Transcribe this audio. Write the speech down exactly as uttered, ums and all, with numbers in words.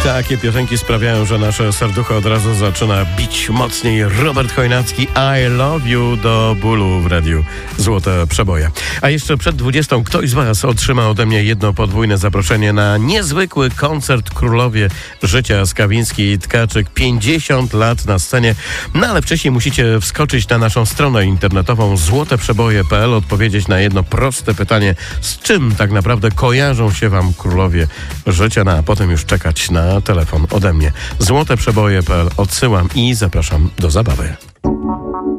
Takie piosenki sprawiają, że nasze serducho od razu zaczyna bić mocniej. Robert Chojnacki, I love you do bólu w radiu Złote Przeboje. A jeszcze przed dwudziestą ktoś z was otrzyma ode mnie jedno podwójne zaproszenie na niezwykły koncert Królowie Życia Skawiński i Tkaczyk. pięćdziesiąt lat na scenie. No ale wcześniej musicie wskoczyć na naszą stronę internetową złote przeboje kropka p l, odpowiedzieć na jedno proste pytanie, z czym tak naprawdę kojarzą się wam Królowie Życia, no a potem już czekać na telefon ode mnie. złote przeboje kropka p l odsyłam i zapraszam do zabawy.